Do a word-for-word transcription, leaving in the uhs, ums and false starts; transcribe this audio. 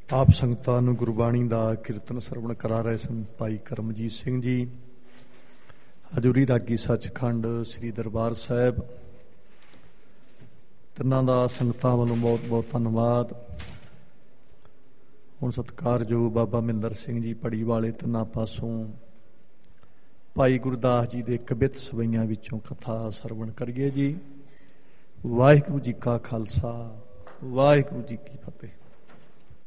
ਆਪ ਸੰਗਤਾਂ ਨੂੰ ਗੁਰਬਾਣੀ ਦਾ ਕੀਰਤਨ ਸਰਵਣ ਕਰਾ ਰਹੇ ਸਨ ਭਾਈ ਕਰਮਜੀਤ ਸਿੰਘ ਜੀ, ਹਜ਼ੂਰੀ ਰਾਗੀ ਸੱਚਖੰਡ ਸ੍ਰੀ ਦਰਬਾਰ ਸਾਹਿਬ। ਤਿੰਨਾਂ ਦਾ ਸੰਗਤਾਂ ਵੱਲੋਂ ਬਹੁਤ ਬਹੁਤ ਧੰਨਵਾਦ। ਹੁਣ ਸਤਿਕਾਰਯੋਗ ਬਾਬਾ ਮਹਿੰਦਰ ਸਿੰਘ ਜੀ ਪੜੀ ਵਾਲੇ ਤਿੰਨਾਂ ਪਾਸੋਂ ਭਾਈ ਗੁਰਦਾਸ ਜੀ ਦੇ ਕਵਿਤ ਸਵਈਆਂ ਵਿੱਚੋਂ ਕਥਾ ਸਰਵਣ ਕਰੀਏ ਜੀ। ਵਾਹਿਗੁਰੂ ਜੀ ਕਾ ਖਾਲਸਾ, ਵਾਹਿਗੁਰੂ ਜੀ ਕੀ ਫਤਿਹ।